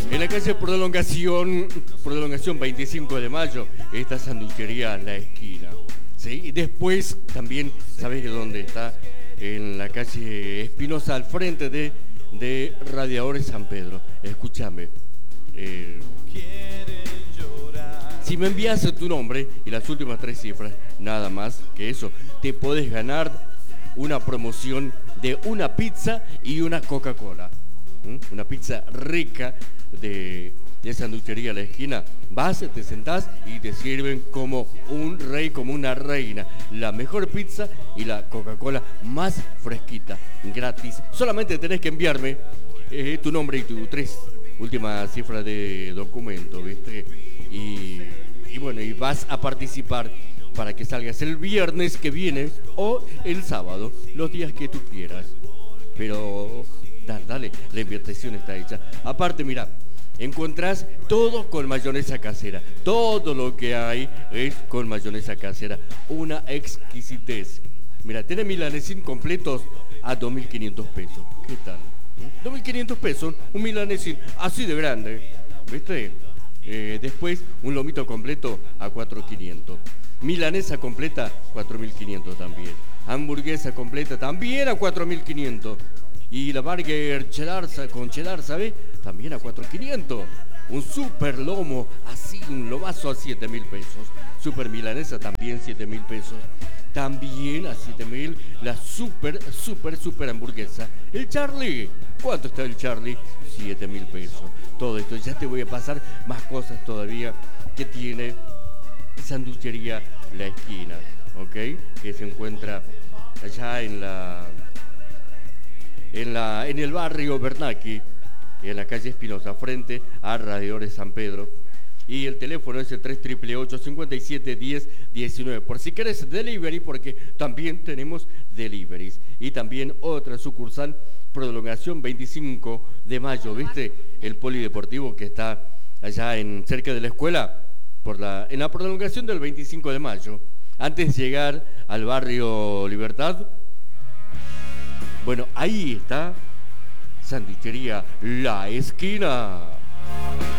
En la calle Prolongación 25 de Mayo, esta sanduchería La Esquina. ¿Sí? Y después también, ¿sabés dónde está? En la calle Espinosa, al frente de Radiadores San Pedro. Escúchame. Si me envías tu nombre y las últimas 3 cifras, nada más que eso, te podés ganar una promoción de una pizza y una Coca-Cola. Una pizza rica de sanduchería La Esquina. Vas, te sentás y te sirven como un rey, como una reina. La mejor pizza y la Coca-Cola más fresquita, gratis. Solamente tenés que enviarme tu nombre y tus 3 últimas cifras de documento, ¿viste? Y bueno, y vas a participar para que salgas el viernes que viene o el sábado, los días que tú quieras. Pero dale, la invitación está hecha. Aparte, mira, encontrás todo con mayonesa casera. Todo lo que hay es con mayonesa casera. Una exquisitez. Mira, tenés milanesín completos a 2.500 pesos. ¿Qué tal? 2.500 pesos, un milanesín así de grande. ¿Viste? Después, un lomito completo a 4.500. Milanesa completa, 4.500 también. Hamburguesa completa también a 4.500. Y la burger con cheddar, ¿sabes? También a 4.500. Un super lomo, así, un lomazo a 7.000 pesos. Super milanesa también 7.000 pesos. También a 7.000 la super hamburguesa. El Charlie, ¿cuánto está el Charlie? 7.000 pesos. Todo esto, ya te voy a pasar más cosas todavía que tiene Sanduchería La Esquina, ¿ok? Que se encuentra allá en el barrio Bernaqui, en la calle Espinosa, frente a Radiadores San Pedro. Y el teléfono es el 3888-5710-19. Por si querés delivery, porque también tenemos deliveries. Y también otra sucursal, Prolongación 25 de Mayo, ¿viste? El polideportivo que está allá cerca de la escuela, en la prolongación del 25 de Mayo. Antes de llegar al barrio Libertad, bueno, ahí está Sanduchería La Esquina.